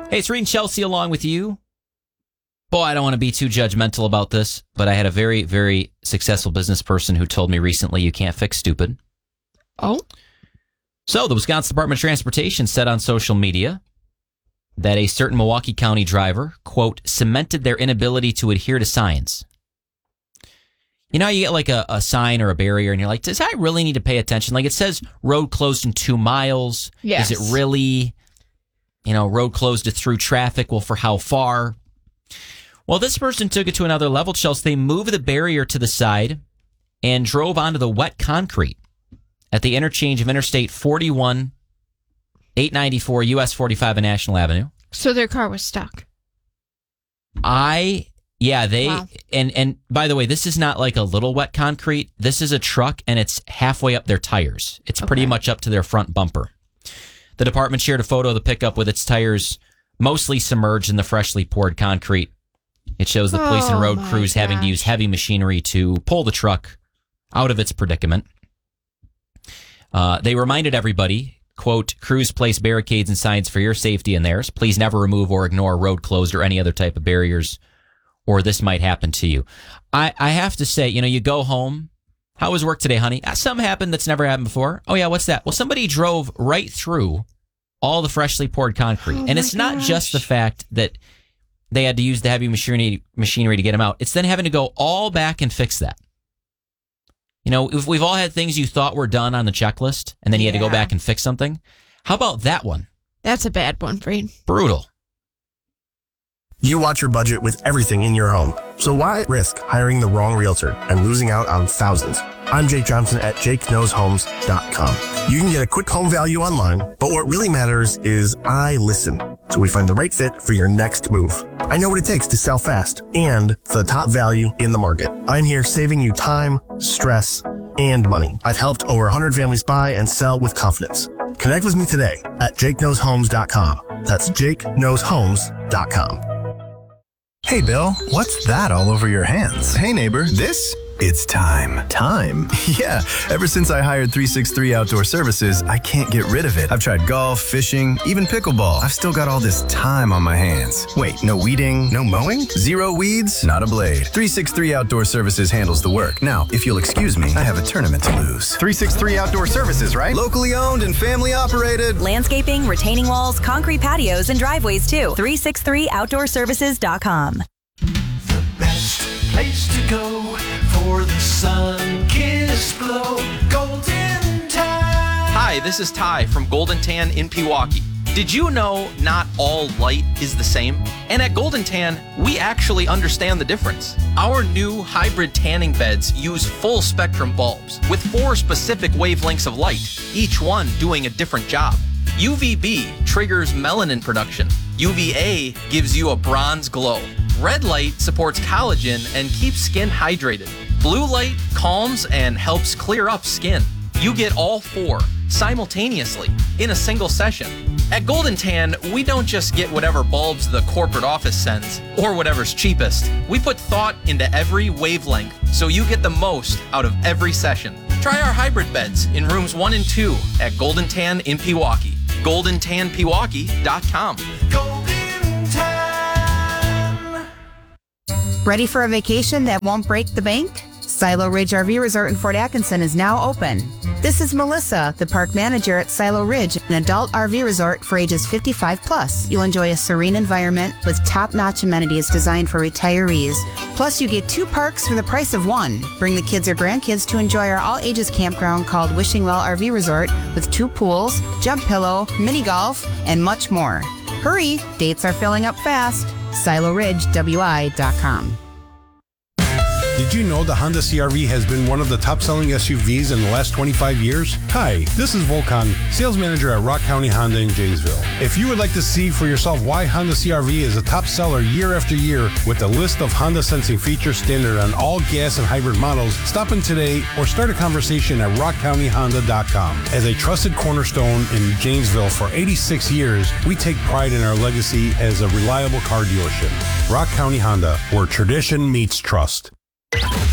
Hey, it's Reed and Chelsea along with you. Boy, I don't want to be too judgmental about this, but I had a very, very successful business person who told me recently you can't fix stupid. Oh? So the Wisconsin Department of Transportation said on social media that a certain Milwaukee County driver, quote, cemented their inability to adhere to signs. You know, you get like a sign or a barrier and you're like, does I really need to pay attention? Like it says road closed in 2 miles. Yes. Is it really, road closed to through traffic? Well, for how far? Well, this person took it to another level, Chelsea. They moved the barrier to the side and drove onto the wet concrete at the interchange of Interstate 41, 894, US 45 and National Avenue. So their car was stuck. Wow. And by the way, this is not like a little wet concrete. This is a truck and it's halfway up their tires. It's pretty much up to their front bumper. The department shared a photo of the pickup with its tires mostly submerged in the freshly poured concrete. It shows the police and road crews having to use heavy machinery to pull the truck out of its predicament. They reminded everybody, quote, crews place barricades and signs for your safety and theirs. Please never remove or ignore road closed or any other type of barriers, or this might happen to you. I have to say, you go home. How was work today, honey? Something happened that's never happened before. Oh, yeah, what's that? Well, somebody drove right through all the freshly poured concrete. And it's not just the fact that they had to use the heavy machinery to get them out. It's then having to go all back and fix that. If we've all had things you thought were done on the checklist, and then you had to go back and fix something. How about that one? That's a bad one, Reed. Brutal. You watch your budget with everything in your home. So why risk hiring the wrong realtor and losing out on thousands? I'm Jake Johnson at JakeKnowsHomes.com. You can get a quick home value online, but what really matters is I listen, so we find the right fit for your next move. I know what it takes to sell fast and for the top value in the market. I'm here saving you time, stress, and money. I've helped over 100 families buy and sell with confidence. Connect with me today at JakeKnowsHomes.com. That's JakeKnowsHomes.com. Hey, Bill, what's that all over your hands? Hey, neighbor, this? It's time. Time? Yeah, ever since I hired 363 Outdoor Services, I can't get rid of it. I've tried golf, fishing, even pickleball. I've still got all this time on my hands. Wait, no weeding, no mowing? Zero weeds? Not a blade. 363 Outdoor Services handles the work. Now, if you'll excuse me, I have a tournament to lose. 363 Outdoor Services, right? Locally owned and family operated. Landscaping, retaining walls, concrete patios, and driveways, too. 363outdoorservices.com. The best place to go for the sun-kissed glow. Golden Tan. Hi, this is Ty from Golden Tan in Pewaukee. Did you know not all light is the same? And at Golden Tan, we actually understand the difference. Our new hybrid tanning beds use full spectrum bulbs with 4 specific wavelengths of light, each one doing a different job. UVB triggers melanin production. UVA gives you a bronze glow. Red light supports collagen and keeps skin hydrated. Blue light calms and helps clear up skin. You get all 4 simultaneously in a single session. At Golden Tan, we don't just get whatever bulbs the corporate office sends or whatever's cheapest. We put thought into every wavelength so you get the most out of every session. Try our hybrid beds in rooms 1 and 2 at Golden Tan in Pewaukee. GoldenTanPewaukee.com. Golden Tan. Ready for a vacation that won't break the bank? Silo Ridge RV Resort in Fort Atkinson is now open. This is Melissa, the park manager at Silo Ridge, an adult RV resort for ages 55 plus. You'll enjoy a serene environment with top-notch amenities designed for retirees. Plus, you get 2 parks for the price of 1. Bring the kids or grandkids to enjoy our all-ages campground called Wishing Well RV Resort with 2 pools, jump pillow, mini golf, and much more. Hurry, dates are filling up fast. SiloRidgeWI.com. Did you know the Honda CR-V has been one of the top-selling SUVs in the last 25 years? Hi, this is Volkan, sales manager at Rock County Honda in Janesville. If you would like to see for yourself why Honda CR-V is a top seller year after year with a list of Honda sensing features standard on all gas and hybrid models, stop in today or start a conversation at rockcountyhonda.com. As a trusted cornerstone in Janesville for 86 years, we take pride in our legacy as a reliable car dealership. Rock County Honda, where tradition meets trust.